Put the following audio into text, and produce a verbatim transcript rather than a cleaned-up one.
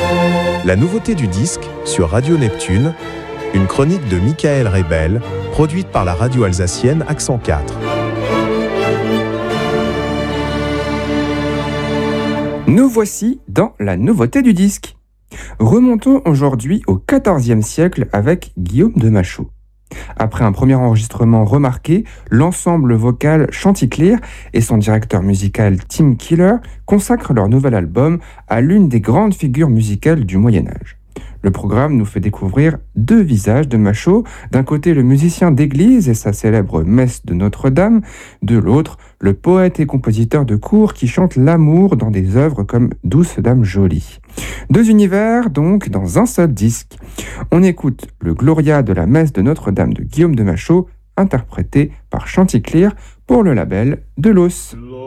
La nouveauté du disque sur Radio Neptune, une chronique de Michael Rebel, produite par la radio alsacienne Accent quatre. Nous voici dans la nouveauté du disque. Remontons aujourd'hui au quatorzième siècle avec Guillaume de Machaut. Après un premier enregistrement remarqué, l'ensemble vocal Chanticleer et son directeur musical Tim Keeler consacrent leur nouvel album à l'une des grandes figures musicales du Moyen-Âge. Le programme nous fait découvrir deux visages de Machaut, d'un côté le musicien d'église et sa célèbre messe de Notre-Dame, de l'autre le poète et compositeur de cour qui chante l'amour dans des œuvres comme Douce Dame Jolie. Deux univers donc dans un seul disque. On écoute le Gloria de la messe de Notre-Dame de Guillaume de Machaut, interprété par Chanticleer pour le label de l'Os.